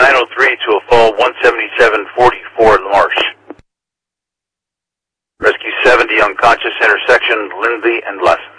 903 to a full 17744 LaMarche. Rescue 70 unconscious, intersection Lindley and Lesson.